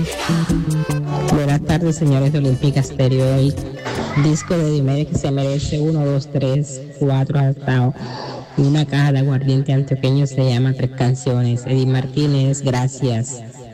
Buenas tardes, señores de Olímpica Stereo. El disco de Diomedes que se merece 1, 2, 3, 4 hasta una caja de aguardiente antioqueño se llama Tres Canciones. Eddie Martínez, gracias.